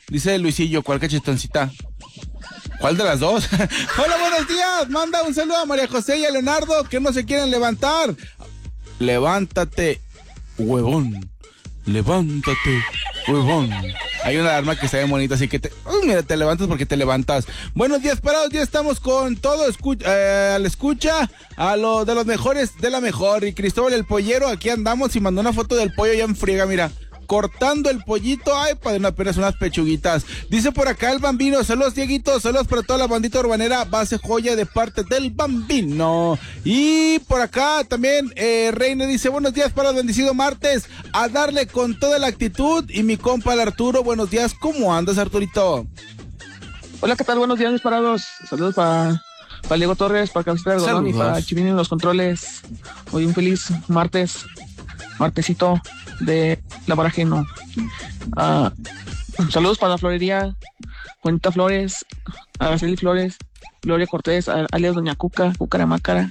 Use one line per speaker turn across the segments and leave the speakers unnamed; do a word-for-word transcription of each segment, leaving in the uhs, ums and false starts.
Dice Luisillo, ¿cuál cachetoncita? ¿Cuál de las dos? Hola, buenos días. Manda un saludo a María José y a Leonardo que no se quieren levantar. Levántate, huevón. Levántate, huevón. Hay una alarma que está bien bonita, así que te, uy, mira, te levantas porque te levantas. Buenos días, parados. Ya estamos con todo escu- eh, al escucha a lo de los mejores de la mejor. Y Cristóbal el Pollero, aquí andamos y mandó una foto del pollo ya en friega, mira. Cortando el pollito, ay, para apenas unas pechuguitas. Dice por acá el Bambino, saludos Dieguito, saludos para toda la bandita urbanera, base joya de parte del Bambino. Y por acá también eh, Reina dice, buenos días para el bendecido martes, a darle con toda la actitud. Y mi compa el Arturo, buenos días, ¿cómo andas, Arturito?
Hola, ¿qué tal? Buenos días, mis parados. Saludos para, para Diego Torres, para Cabecita de Algodón y para Chimín en los controles. Hoy un feliz martes, martesito de la Barajeno. Uh, saludos para la florería Juanita Flores, Araceli Flores, Gloria Cortés, alias Doña Cuca, Cucaramácara,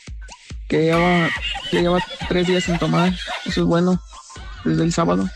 que lleva, que lleva tres días sin tomar. Eso es bueno, desde el sábado.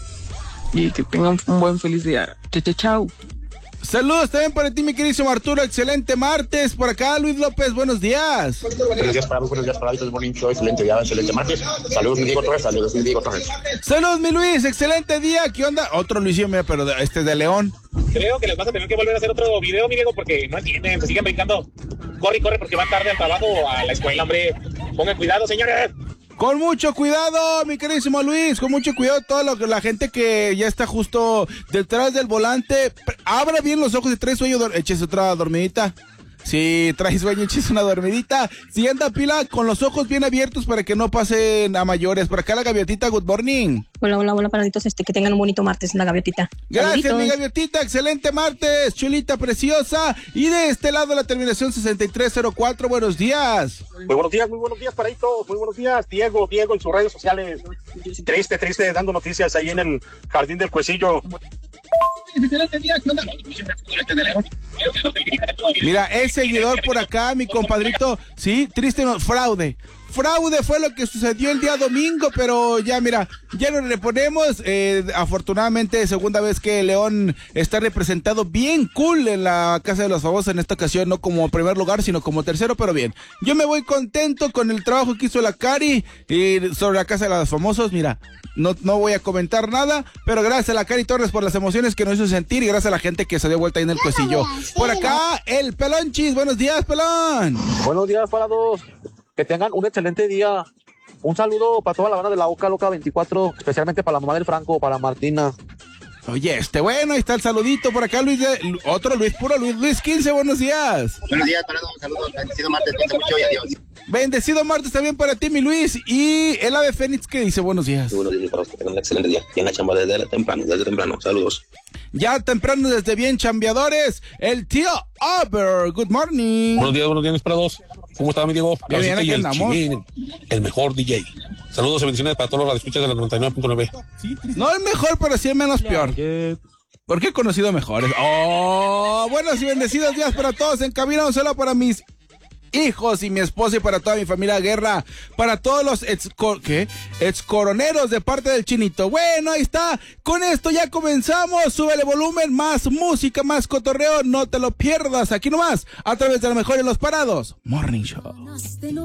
Y que tengan un buen feliz día. Chau, chau, chau.
Saludos también para ti, mi queridísimo Arturo. Excelente martes. Por acá, Luis López, buenos días.
Buenos días para vos, buenos días para Víctor Morning Show. Excelente día, excelente martes. Saludos, mi Diego Torres. Saludos, mi Diego Torres.
Saludos, mi Luis. Excelente día. ¿Qué onda? Otro Luisillo, mira, pero de, este de León.
Creo que les vas a tener que volver a hacer otro video, mi Diego, porque no entienden. Se siguen brincando. Corre y corre porque van tarde al trabajo o a la escuela, hombre. Pongan cuidado, señores.
Con mucho cuidado, mi queridísimo Luis, con mucho cuidado toda lo, la gente que ya está justo detrás del volante. Abra bien los ojos y trae sueño, échese otra dormidita. Si trae sueño, échese una dormidita. Si anda pila, con los ojos bien abiertos para que no pasen a mayores. Por acá la gaviotita, good morning.
Hola, hola, hola, paraditos, este, que tengan un bonito martes, la gaviotita.
Gracias,
Saluditos.
mi gaviotita, excelente martes, chulita preciosa. Y de este lado la terminación sesenta y tres cero cuatro, buenos días.
Muy buenos días, muy buenos días, paraditos, muy buenos días, Diego, Diego en sus redes sociales. Triste, triste, dando noticias ahí en el Jardín del Cuecillo.
Mira, el seguidor por acá, mi compadrito, sí, triste, no, fraude. Fraude fue lo que sucedió el día domingo, pero ya mira, ya lo reponemos. Eh, afortunadamente, segunda vez que León está representado bien cool en la Casa de los Famosos en esta ocasión, no como primer lugar, sino como tercero, pero bien. Yo me voy contento con el trabajo que hizo la Cari y sobre la Casa de los Famosos, mira, no, no voy a comentar nada, pero gracias a la Cari Torres por las emociones que nos hizo sentir y gracias a la gente que se dio vuelta ahí en el Cuecillo. Por acá, el Pelonchis, buenos días, Pelón.
Buenos días para todos. Que tengan un excelente día. Un saludo para toda la banda de la Oca Loca veinticuatro, especialmente para la mamá del Franco, para Martina.
Oye, este, bueno, ahí está el saludito por acá, Luis, de, otro Luis, puro Luis, Luis quince, buenos días.
Buenos días, para todos, saludos, bendecido martes, cuídense mucho y adiós.
Bendecido martes también para ti, mi Luis, y el Ave Fénix que dice buenos días.
Buenos días para que tengan un excelente día. Y en la chamba desde temprano, desde temprano, saludos.
Ya temprano, desde bien chambeadores, el tío Aber, good morning.
Buenos días, buenos días, para dos. ¿Cómo está, mi Diego?
Bien, bien, aquí
y el
andamos.
Chimín, el mejor D J. Saludos y bendiciones para todos los radioescuchas de la noventa y nueve punto nueve.
No el mejor, pero sí el menos peor. Porque he conocido mejores. Oh, buenos y bendecidos días para todos. En cabina, un saludo para mis hijos y mi esposa y para toda mi familia Guerra, para todos los ex, ¿qué? ex coroneros de parte del Chinito. Bueno, ahí está, con esto ya comenzamos, súbele volumen, más música, más cotorreo, no te lo pierdas, aquí nomás, a través de la mejor de los parados, Morning Show.